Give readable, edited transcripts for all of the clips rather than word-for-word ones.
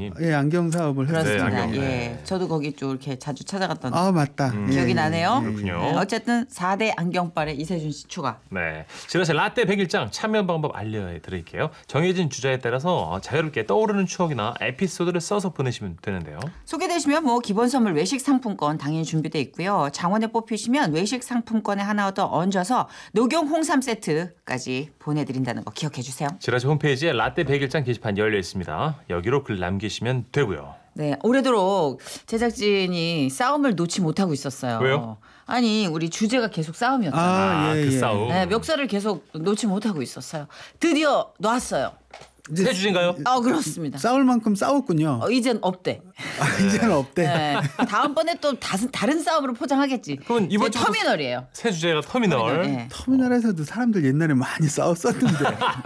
형님. 예, 안경 사업을 그렇습니다. 네, 안경. 예, 네. 저도 거기 좀 이렇게 자주 찾아갔던 아, 맞다. 기억이 나네요. 그렇군요. 네, 어쨌든 4대 안경빨에 이세준 씨 추가. 네, 지라시 라떼 100일장 참여 방법 알려드릴게요. 정해진 주제에 따라서 자유롭게 떠오르는 추억이나 에피소드를 써서 보내시면 되는데요. 소개되시면 뭐 기본 선물 외식 상품권 당연히 준비되어 있고요. 장원에 뽑히시면 외식 상품권에 하나 더 얹어서 녹용 홍삼 세트까지 보내드린다는 거 기억해 주세요. 지라시 홈페이지에 라떼 100일장 게시판 열려 있습니다. 여기로 글 남기시면 되고요. 네, 오래도록 제작진이 싸움을 놓지 못하고 있었어요. 왜요? 아니, 우리 주제가 계속 싸움이었잖아요. 아, 예, 그 예. 싸움. 네, 멱살을 계속 놓지 못하고 있었어요. 드디어 놨어요. 이제 새 주제인가요? 그렇습니다. 싸울 만큼 싸웠군요. 이젠 없대. 이제는 없대. 네, 다음번에 또 다른 싸움으로 포장하겠지. 그건 이번 이제 주도 터미널이에요. 새 주제가 터미널. 네. 터미널에서도 사람들 옛날에 많이 싸웠었는데.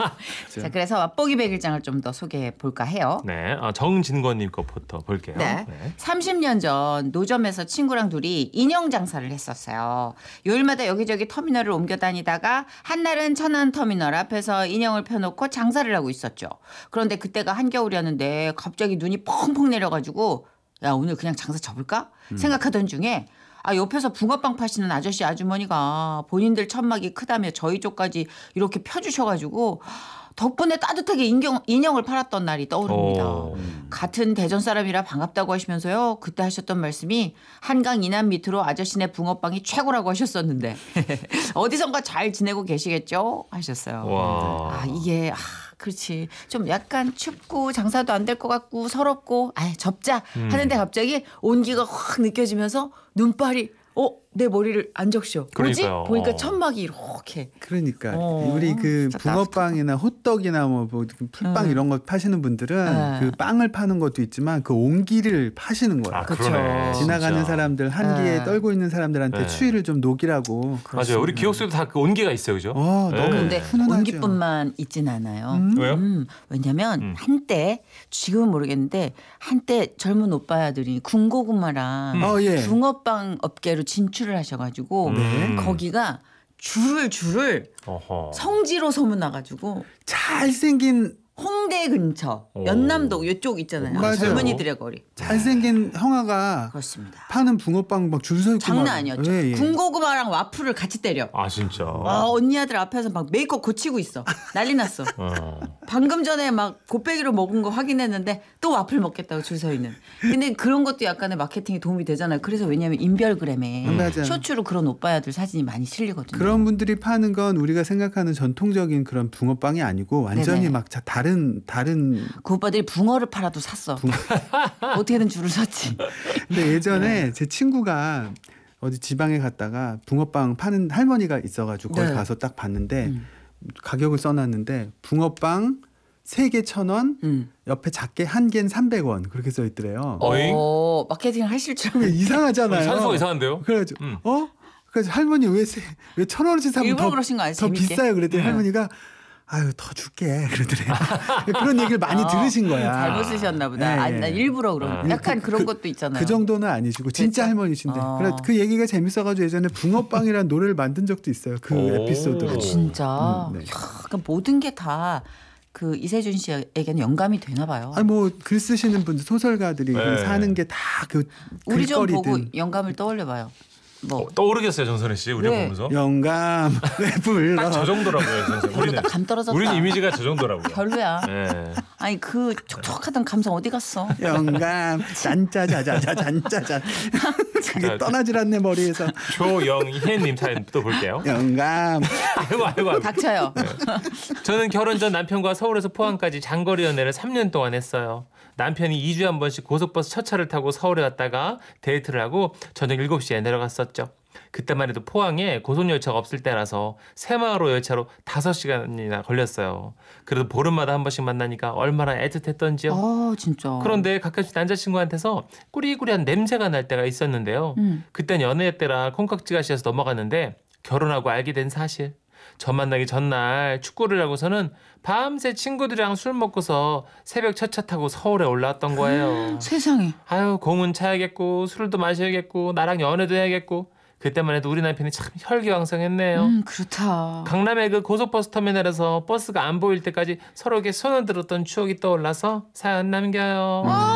자, 그래서 맛보기 100일장을 좀 더 소개해 볼까 해요. 네, 정진권님 거부터 볼게요. 네. 30년 전 노점에서 친구랑 둘이 인형 장사를 했었어요. 요일마다 여기저기 터미널을 옮겨 다니다가 한날은 천안 터미널 앞에서 인형을 펴놓고 장사를 하고 있었죠. 그런데 그때가 한겨울이었는데 갑자기 눈이 펑펑 내려가지고 야, 오늘 그냥 장사 접을까? 생각하던 중에 옆에서 붕어빵 파시는 아저씨 아주머니가 본인들 천막이 크다며 저희 쪽까지 이렇게 펴주셔가지고 덕분에 따뜻하게 인형을 팔았던 날이 떠오릅니다. 같은 대전 사람이라 반갑다고 하시면서요. 그때 하셨던 말씀이 한강 이남 밑으로 아저씨네 붕어빵이 최고라고 하셨었는데 어디선가 잘 지내고 계시겠죠? 하셨어요. 와. 이게 그렇지. 좀 약간 춥고 장사도 안 될 것 같고 서럽고 접자 하는데 갑자기 온기가 확 느껴지면서 눈발이 내 머리를 안 적셔. 뭐지? 그러니까요. 보니까 천막이 이렇게. 그러니까 우리 그 진짜 붕어빵이나 호떡이나 뭐 풀빵 이런 거 파시는 분들은 그 빵을 파는 것도 있지만 그 온기를 파시는 거예요. 아, 그쵸. 그러네. 지나가는 진짜. 사람들 한기에 떨고 있는 사람들한테 네. 추위를 좀 녹이라고. 맞아요. 우리 기억 속에도 다 그 온기가 있어요, 그죠? 너무 근데 훈훈하죠. 온기뿐만 있진 않아요. 왜요? 왜냐면 한때 지금은 모르겠는데 한때 젊은 오빠들이 군고구마랑 예. 붕어빵 업계로 진출을 하셔가지고 거기가 줄을 어허. 성지로 소문나가지고 잘생긴 홍대 근처 오. 연남동 이쪽 있잖아요. 맞아요. 젊은이들의 거리. 잘생긴 형아가 그렇습니다. 파는 붕어빵 막 줄 서 있고 장난 막. 아니었죠. 예, 예. 군고구마랑 와플을 같이 때려. 아, 진짜. 언니 아들 앞에서 막 메이크업 고치고 있어. 난리 났어. 방금 전에 막 곱빼기로 먹은 거 확인했는데 또 와플 먹겠다고 줄 서 있는. 근데 그런 것도 약간의 마케팅에 도움이 되잖아요. 그래서 왜냐하면 인별그램에 맞아요. 쇼츠로 그런 오빠야들 사진이 많이 실리거든요. 그런 분들이 파는 건 우리가 생각하는 전통적인 그런 붕어빵이 아니고 완전히 네네. 막 다른. 그 오빠들이 붕어를 팔아도 샀어. 어떻게든 줄을 섰지. 근데 예전에 제 친구가 어디 지방에 갔다가 붕어빵 파는 할머니가 있어가지고 거기 네. 가서 딱 봤는데 가격을 써놨는데 붕어빵 3개 1,000원, 옆에 작게 한 개는 300원 그렇게 써 있더래요. 어잉? 마케팅을 하실 줄 그게 이상하잖아요. 산소가 이상한데요? 그래가지고 그래서 할머니 왜 1,000원어치 사면 일부러 더, 그러신 거 아니에요? 더 재밌게? 비싸요 그랬더니 할머니가 아유 더 줄게 그러더래. 그런 얘기를 많이 들으신 거야. 잘못 쓰셨나 보다. 예, 예. 나 일부러 그런. 약간 그런 것도 있잖아요. 그 정도는 아니시고 진짜 그렇죠? 할머니신데 그 얘기가 재밌어가지고 예전에 붕어빵이라는 노래를 만든 적도 있어요. 그 에피소드로. 진짜. 네. 그러니까 모든 게 다 그 이세준 씨에게는 영감이 되나 봐요. 아니 뭐 글 쓰시는 분들 소설가들이 네. 사는 게 다 그 우리 좀 보고 글거리든 영감을 떠올려 봐요. 뭐 떠오르겠어요, 정선혜 씨. 우리 네. 보면서. 영감 왜 불러. 딱 저 정도라고요, 정선혜. 별로다. 감 떨어졌다. 우리는 이미지가 저 정도라고요. 별로야. 네. 아니 그 촉촉하던 감성 어디 갔어? 영감 짠짜자자자 짠짜자. 그게 자, 떠나질 않네 머리에서. 조영희님 사연 또 볼게요. 영감. 아이고. 닥쳐요. 저는 결혼 전 남편과 서울에서 포항까지 장거리 연애를 3년 동안 했어요. 남편이 2주에 한 번씩 고속버스 첫 차를 타고 서울에 왔다가 데이트를 하고 저녁 7시에 내려갔었죠. 그때만 해도 포항에 고속열차가 없을 때라서 새마을호 열차로 5시간이나 걸렸어요. 그래도 보름마다 한 번씩 만나니까 얼마나 애틋했던지요. 진짜. 그런데 가끔씩 남자친구한테서 꾸리꾸리한 냄새가 날 때가 있었는데요. 그땐 연애 때라 콩깍지가 씌어서 넘어갔는데 결혼하고 알게 된 사실. 저 만나기 전날 축구를 하고서는 밤새 친구들이랑 술 먹고서 새벽 첫 차 타고 서울에 올라왔던 거예요. 세상에. 아유, 공은 차야겠고 술도 마셔야겠고 나랑 연애도 해야겠고 그때만 해도 우리 남편이 참 혈기왕성했네요. 그렇다. 강남의 그 고속버스 터미널에서 버스가 안 보일 때까지 서로에게 손을 들었던 추억이 떠올라서 사연 남겨요.